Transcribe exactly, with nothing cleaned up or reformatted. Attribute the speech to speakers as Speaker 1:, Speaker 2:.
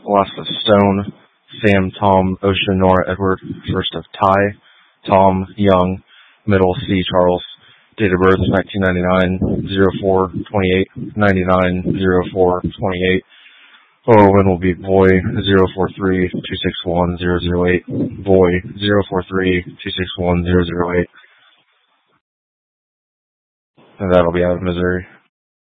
Speaker 1: last of Stone, Sam, Tom, Ocean, Nora, Edward, first of Ty, Tom, Young, middle C, Charles, date of birth nineteen ninety-nine, oh four twenty-eight, ninety-nine, oh four twenty-eight. O O N will be boy zero four three two six one zero zero eight, boy zero four three two six one zero zero eight, and that'll be out of Missouri.